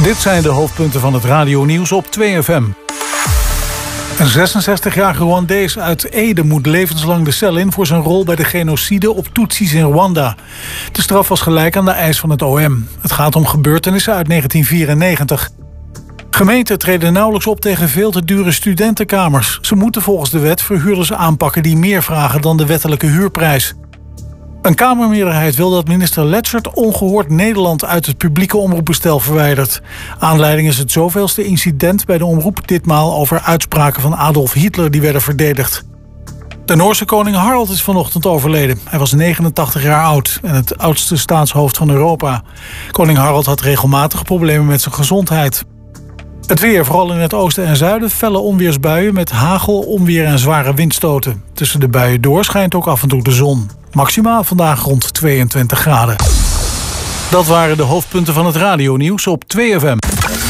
Dit zijn de hoofdpunten van het radionieuws op 2FM. Een 66-jarige Rwandees uit Ede moet levenslang de cel in voor zijn rol bij de genocide op Tutsis in Rwanda. De straf was gelijk aan de eis van het OM. Het gaat om gebeurtenissen uit 1994. Gemeenten treden nauwelijks op tegen veel te dure studentenkamers. Ze moeten volgens de wet verhuurders aanpakken die meer vragen dan de wettelijke huurprijs. Een Kamermeerderheid wil dat minister Letzert ongehoord Nederland uit het publieke omroepbestel verwijdert. Aanleiding is het zoveelste incident bij de omroep, ditmaal over uitspraken van Adolf Hitler die werden verdedigd. De Noorse koning Harald is vanochtend overleden. Hij was 89 jaar oud en het oudste staatshoofd van Europa. Koning Harald had regelmatig problemen met zijn gezondheid. Het weer, vooral in het oosten en zuiden, felle onweersbuien met hagel, onweer en zware windstoten. Tussen de buien door schijnt ook af en toe de zon. Maximaal vandaag rond 22 graden. Dat waren de hoofdpunten van het radionieuws op 2FM.